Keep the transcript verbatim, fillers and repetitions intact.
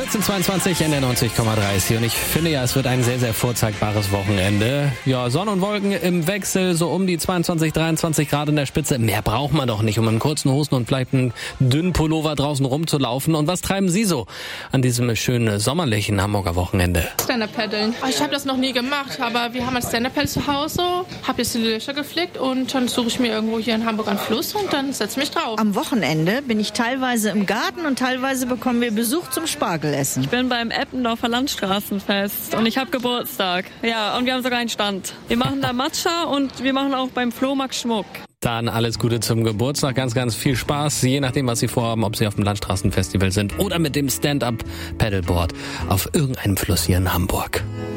vierzehn Uhr zweiundzwanzig in der neunzig Komma drei ist hier und ich finde ja, es wird ein sehr, sehr vorzeigbares Wochenende. Ja, Sonne und Wolken im Wechsel, so um die zweiundzwanzig, dreiundzwanzig Grad in der Spitze. Mehr braucht man doch nicht, um in kurzen Hosen und vielleicht einen dünnen Pullover draußen rumzulaufen. Und was treiben Sie so an diesem schönen sommerlichen Hamburger Wochenende? Stand-Up-Paddeln. Ich habe das noch nie gemacht, aber wir haben ein Stand-Up-Paddle zu Hause, habe jetzt die Löcher geflickt und dann suche ich mir irgendwo hier in Hamburg einen Fluss und dann setze mich drauf. Am Wochenende bin ich teilweise im Garten und teilweise bekommen wir Besuch zum Spargelessen. Ich bin beim Eppendorfer Landstraßenfest und ich habe Geburtstag. Ja, und wir haben sogar einen Stand. Wir machen da Matcha und wir machen auch beim Flohmarkt Schmuck. Dann alles Gute zum Geburtstag, ganz, ganz viel Spaß, je nachdem, was Sie vorhaben, ob Sie auf dem Landstraßenfestival sind oder mit dem Stand-Up-Paddleboard auf irgendeinem Fluss hier in Hamburg.